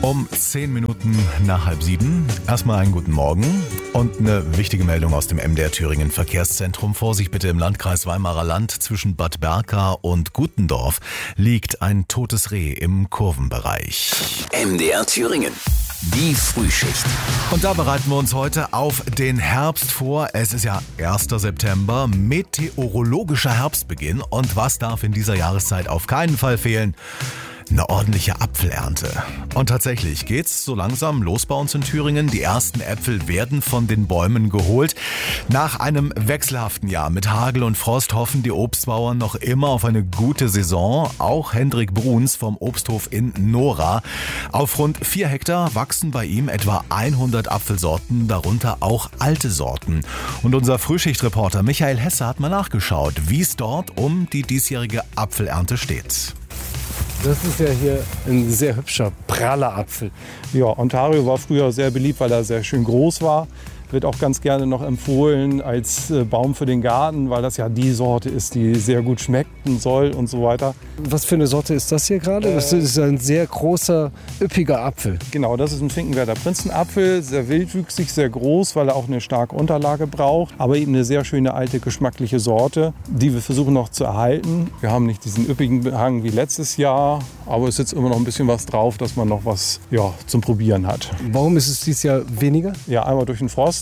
Um 10 Minuten nach 6:30. Erstmal einen guten Morgen und eine wichtige Meldung aus dem MDR Thüringen Verkehrszentrum. Vorsicht bitte, im Landkreis Weimarer Land zwischen Bad Berka und Gutendorf liegt ein totes Reh im Kurvenbereich. MDR Thüringen. Die Frühschicht. Und da bereiten wir uns heute auf den Herbst vor. Es ist ja 1. September, meteorologischer Herbstbeginn. Und was darf in dieser Jahreszeit auf keinen Fall fehlen? Eine ordentliche Apfelernte. Und tatsächlich geht's so langsam los bei uns in Thüringen. Die ersten Äpfel werden von den Bäumen geholt. Nach einem wechselhaften Jahr mit Hagel und Frost hoffen die Obstbauern noch immer auf eine gute Saison. Auch Hendrik Bruns vom Obsthof in Nora. Auf rund 4 Hektar wachsen bei ihm etwa 100 Apfelsorten, darunter auch alte Sorten. Und unser Frühschichtreporter Michael Hesse hat mal nachgeschaut, wie es dort um die diesjährige Apfelernte steht. Das ist ja hier ein sehr hübscher, praller Apfel. Ja, Ontario war früher sehr beliebt, weil er sehr schön groß war. Wird auch ganz gerne noch empfohlen als Baum für den Garten, weil das ja die Sorte ist, die sehr gut schmecken soll und so weiter. Was für eine Sorte ist das hier gerade? Das ist ein sehr großer, üppiger Apfel. Genau, das ist ein Finkenwerder Prinzenapfel, sehr wildwüchsig, sehr groß, weil er auch eine starke Unterlage braucht, aber eben eine sehr schöne alte geschmackliche Sorte, die wir versuchen noch zu erhalten. Wir haben nicht diesen üppigen Behang wie letztes Jahr, aber es sitzt immer noch ein bisschen was drauf, dass man noch was zum Probieren hat. Warum ist es dieses Jahr weniger? Ja, einmal durch den Frost.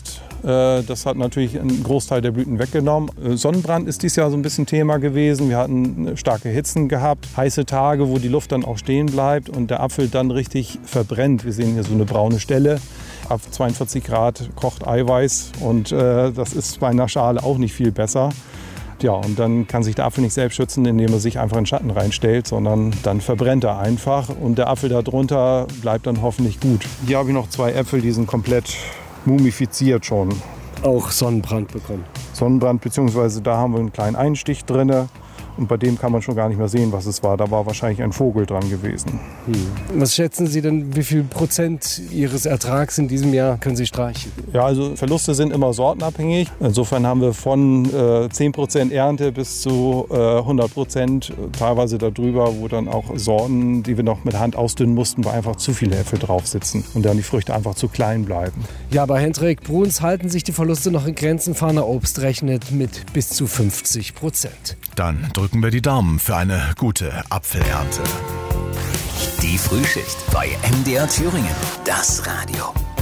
Das hat natürlich einen Großteil der Blüten weggenommen. Sonnenbrand ist dieses Jahr so ein bisschen Thema gewesen. Wir hatten starke Hitzen gehabt, heiße Tage, wo die Luft dann auch stehen bleibt und der Apfel dann richtig verbrennt. Wir sehen hier so eine braune Stelle. Ab 42 Grad kocht Eiweiß und das ist bei einer Schale auch nicht viel besser. Ja, und dann kann sich der Apfel nicht selbst schützen, indem er sich einfach in den Schatten reinstellt, sondern dann verbrennt er einfach und der Apfel darunter bleibt dann hoffentlich gut. Hier habe ich noch 2 Äpfel, die sind komplett mumifiziert schon. Auch Sonnenbrand bekommen. Sonnenbrand, beziehungsweise da haben wir einen kleinen Einstich drin. Und bei dem kann man schon gar nicht mehr sehen, was es war. Da war wahrscheinlich ein Vogel dran gewesen. Was schätzen Sie denn, wie viel Prozent Ihres Ertrags in diesem Jahr können Sie streichen? Ja, also Verluste sind immer sortenabhängig. Insofern haben wir von 10% Ernte bis zu 100%, teilweise darüber, wo dann auch Sorten, die wir noch mit Hand ausdünnen mussten, weil einfach zu viele Äpfel drauf sitzen und dann die Früchte einfach zu klein bleiben. Ja, bei Hendrik Bruns halten sich die Verluste noch in Grenzen. Farner Obst rechnet mit bis zu 50%. Dann drücken wir die Daumen für eine gute Apfelernte. Die Frühschicht bei MDR Thüringen. Das Radio.